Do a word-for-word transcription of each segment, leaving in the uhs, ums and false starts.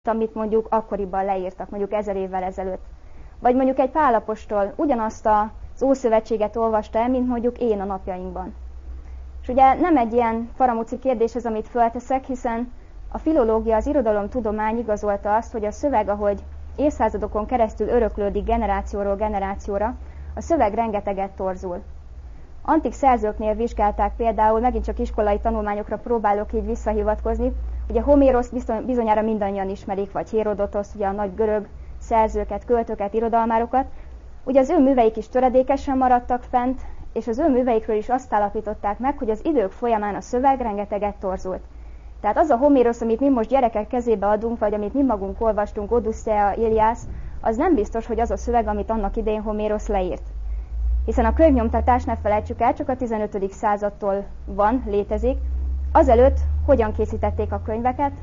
amit mondjuk akkoriban leírtak, mondjuk ezer évvel ezelőtt. Vagy mondjuk egy Pál apostol ugyanazt az Ószövetséget olvasta el, mint mondjuk én a napjainkban. És ugye nem egy ilyen faramúci kérdés ez, amit fölteszek, hiszen a filológia, az irodalomtudomány igazolta azt, hogy a szöveg, ahogy évszázadokon keresztül öröklődik generációról generációra, a szöveg rengeteget torzul. Antik szerzőknél vizsgálták például, megint csak iskolai tanulmányokra próbálok így visszahivatkozni, ugye Homéroszt bizonyára mindannyian ismerik, vagy Hérodotoszt, ugye a nagy görög szerzőket, költőket, irodalmárokat. Ugye az ő műveik is töredékesen maradtak fent, és az ő műveikről is azt állapították meg, hogy az idők folyamán a szöveg rengeteget torzult. Tehát az a Homérosz, amit mi most gyerekek kezébe adunk, vagy amit mi magunk olvastunk, Odüsszea, Iliász, az nem biztos, hogy az a szöveg, amit annak idején Homérosz leírt. Hiszen a könyvnyomtatás, ne felejtsük el, csak a tizenötödik századtól van, létezik. Azelőtt hogyan készítették a könyveket?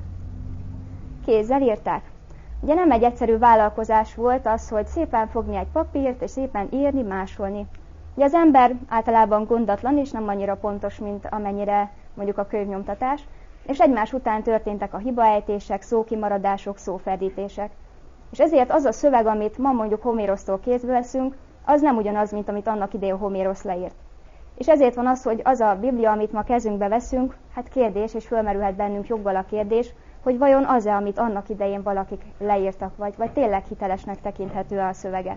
Kézzel írták. Ugye nem egy egyszerű vállalkozás volt az, hogy szépen fogni egy papírt, és szépen írni, másolni. Ugye az ember általában gondatlan, és nem annyira pontos, mint amennyire mondjuk a könyvnyomtatás, és egymás után történtek a hibaejtések, szókimaradások, szóferdítések. És ezért az a szöveg, amit ma mondjuk Homérosztól kézbe veszünk, az nem ugyanaz, mint amit annak idején Homérosz leírt. És ezért van az, hogy az a Biblia, amit ma kezünkbe veszünk, hát kérdés, és fölmerülhet bennünk joggal a kérdés, hogy vajon az-e, amit annak idején valakik leírtak, vagy, vagy tényleg hitelesnek tekinthető a szövege.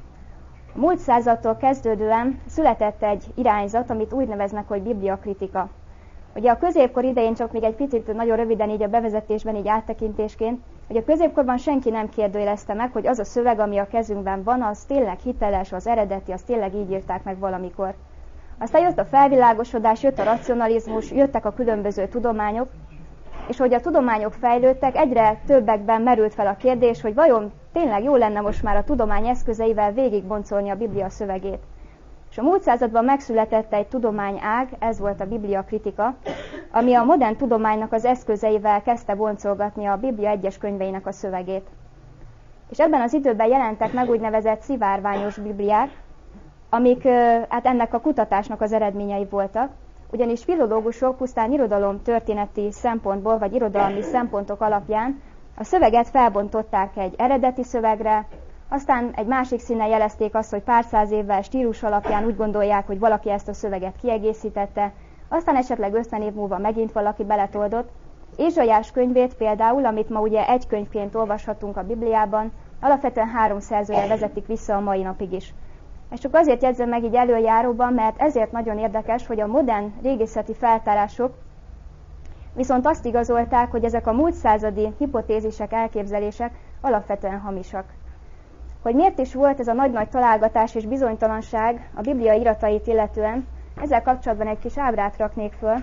A múlt századtól kezdődően született egy irányzat, amit úgy neveznek, hogy bibliakritika. Ugye a középkor idején, csak még egy picit nagyon röviden így a bevezetésben, így áttekintésként, hogy a középkorban senki nem kérdőjelezte meg, hogy az a szöveg, ami a kezünkben van, az tényleg hiteles, az eredeti, az tényleg így írták meg valamikor. Aztán jött a felvilágosodás, jött a racionalizmus, jöttek a különböző tudományok, és hogy a tudományok fejlődtek, egyre többekben merült fel a kérdés, hogy vajon tényleg jó lenne most már a tudomány eszközeivel végigboncolni a Biblia szövegét. És a múlt században megszületett egy tudományág, ez volt a bibliakritika, ami a modern tudománynak az eszközeivel kezdte boncolgatni a Biblia egyes könyveinek a szövegét. És ebben az időben jelentek meg úgynevezett szivárványos bibliák, amik hát ennek a kutatásnak az eredményei voltak, ugyanis filológusok pusztán irodalom történeti szempontból, vagy irodalmi szempontok alapján a szöveget felbontották egy eredeti szövegre, aztán egy másik színen jelezték azt, hogy pár száz évvel stílus alapján úgy gondolják, hogy valaki ezt a szöveget kiegészítette, aztán esetleg ötven év múlva megint valaki beletoldott. Ézsaiás könyvét például, amit ma ugye egy könyvként olvashatunk a Bibliában, alapvetően három szerzője vezetik vissza a mai napig is. És csak azért jegyzem meg így előjáróban, mert ezért nagyon érdekes, hogy a modern régészeti feltárások viszont azt igazolták, hogy ezek a múlt századi hipotézisek, elképzelések alapvetően hamisak. Hogy miért is volt ez a nagy-nagy találgatás és bizonytalanság a Biblia iratait illetően, ezzel kapcsolatban egy kis ábrát raknék föl.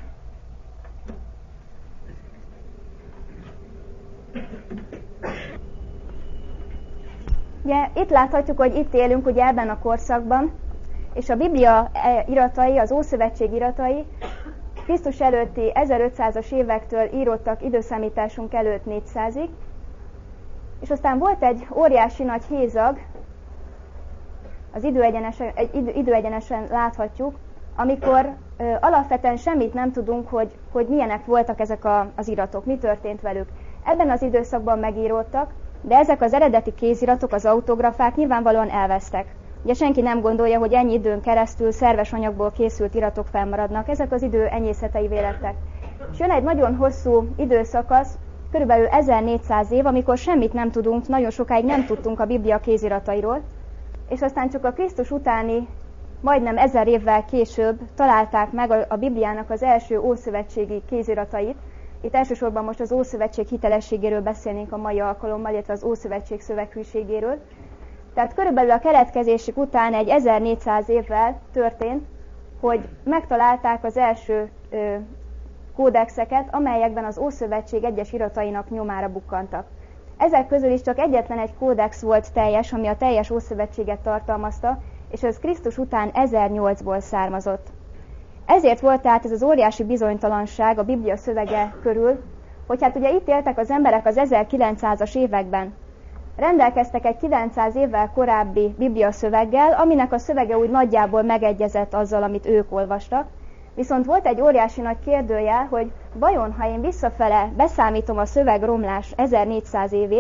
Ugye, itt láthatjuk, hogy itt élünk ugye ebben a korszakban, és a Biblia iratai, az Ószövetség iratai Krisztus előtti ezerötszázas évektől írottak időszámításunk előtt négyszázig, és aztán volt egy óriási nagy hézag, az időegyenesen, egy idő, időegyenesen láthatjuk, amikor ö, alapvetően semmit nem tudunk, hogy, hogy milyenek voltak ezek a, az iratok, mi történt velük. Ebben az időszakban megíródtak, de ezek az eredeti kéziratok, az autografák nyilvánvalóan elvesztek. Ugye senki nem gondolja, hogy ennyi időn keresztül szerves anyagból készült iratok fennmaradnak, ezek az idő enyészeteivé lettek. És jön egy nagyon hosszú időszakasz, körülbelül ezernégyszáz év, amikor semmit nem tudunk, nagyon sokáig nem tudtunk a Biblia kéziratairól, és aztán csak a Krisztus utáni, majdnem ezer évvel később találták meg a, a Bibliának az első ószövetségi kéziratait. Itt elsősorban most az Ószövetség hitelességéről beszélnénk a mai alkalommal, illetve az Ószövetség szöveghűségéről. Tehát körülbelül a keletkezésük után egy ezernégyszáz évvel történt, hogy megtalálták az első ö, kódexeket, amelyekben az Ószövetség egyes iratainak nyomára bukkantak. Ezek közül is csak egyetlen egy kódex volt teljes, ami a teljes Ószövetséget tartalmazta, és ez Krisztus után ezernyolcból származott. Ezért volt tehát ez az óriási bizonytalanság a Biblia szövege körül, hogy hát ugye itt éltek az emberek az ezerkilencszázas években. Rendelkeztek egy kilencszáz évvel korábbi Biblia szöveggel, aminek a szövege úgy nagyjából megegyezett azzal, amit ők olvastak, Viszont volt egy óriási nagy kérdőjel, hogy vajon, ha én visszafele beszámítom a szövegromlás ezernégyszáz évét,